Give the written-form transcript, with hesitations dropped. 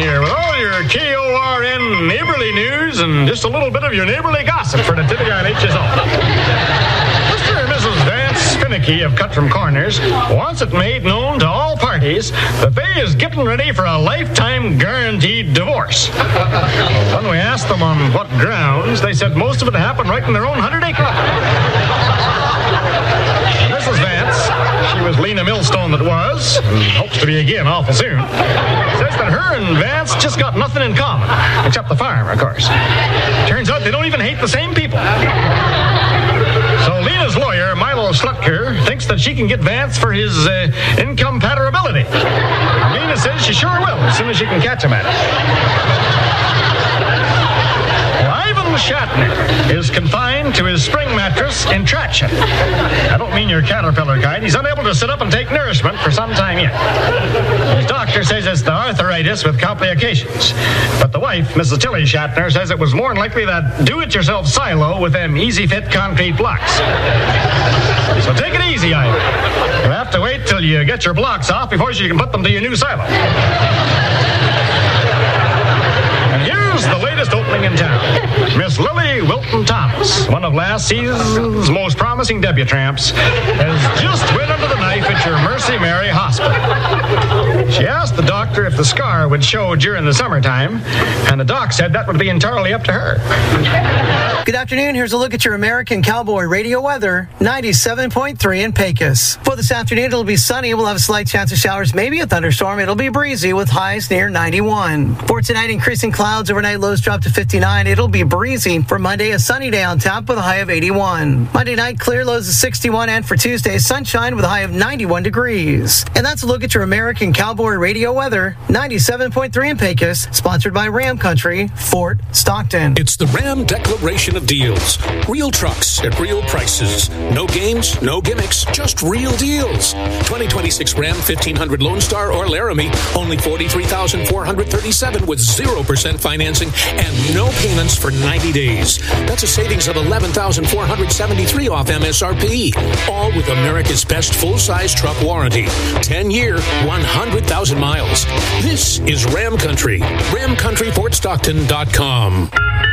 here with all your KORN neighborly news and just a little bit of your neighborly gossip for the Tippecanoe HSO. Mr. and Mrs. Vance Finicky of Cutram Corners wants it made known to all parties that they is getting ready for a lifetime guaranteed divorce. When we asked them on what grounds, they said most of it happened right in their own 100-acre. Mrs. Vance, she was Lena Millstone that was, and hopes to be again awful soon, says that her and Vance just got nothing in common, except the farm, of course. Turns out they don't even hate the same people. So Lena's lawyer, Milo Slutker, thinks that she can get Vance for his incompatibility. Lena says she sure will, as soon as she can catch him at it. Ivan Shatner is confined to his spring mattress in traction. I don't mean your caterpillar kind. He's unable to sit up and take nourishment for some time yet. His doctor says it's the arthritis with complications. But the wife, Mrs. Tilly Shatner, says it was more than likely that do-it-yourself silo with them easy-fit concrete blocks. So take it easy, Ivan. You'll have to wait till you get your blocks off before you can put them to your new silo. And here's the latest opening in town. Miss Lily Wilton Thomas, one of last season's most promising debutantes, has just went under the knife at your Mercy Mary Hospital. She asked the doctor if the scar would show during the summertime, and the doc said that would be entirely up to her. Good afternoon. Here's a look at your American Cowboy radio weather. 97.3 in Pecos. For this afternoon, it'll be sunny. We'll have a slight chance of showers, maybe a thunderstorm. It'll be breezy with highs near 91. For tonight, increasing clouds. Overnight lows drop to 59. It'll be breezy. For Monday, a sunny day on tap with a high of 81. Monday night, clear lows of 61. And for Tuesday, sunshine with a high of 91 degrees. And that's a look at your American Cowboy radio weather. 97.3 in Pecos. Sponsored by Ram Country, Fort Stockton. It's the Ram Declaration of Deals. Real trucks at real prices. No games, no gimmicks, just real deals. 2026 Ram 1500 Lone Star or Laramie, only $43,437 with 0% financing and no payments for 90 days. That's a savings of $11,473 off MSRP. All with America's best full-size truck warranty. 10-year, 100,000 miles. This is Ram Country. RamCountryFortStockton.com.